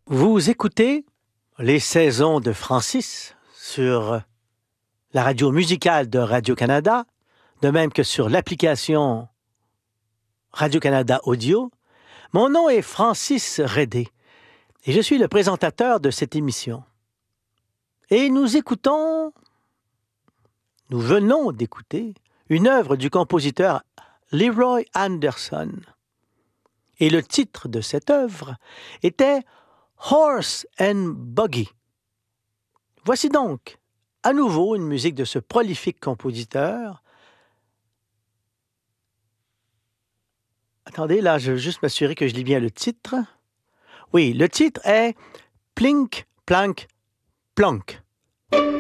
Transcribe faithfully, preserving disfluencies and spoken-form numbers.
Vous écoutez les saisons de Francis sur la radio musicale de Radio-Canada, de même que sur l'application Radio-Canada Audio. Mon nom est Francis Redé et je suis le présentateur de cette émission. Et nous écoutons, nous venons d'écouter une œuvre du compositeur Leroy Anderson. Et le titre de cette œuvre était Horse and Buggy. Voici donc à nouveau une musique de ce prolifique compositeur. Attendez, là, je veux juste m'assurer que je lis bien le titre. Oui, le titre est Plink, Plank, Plonk.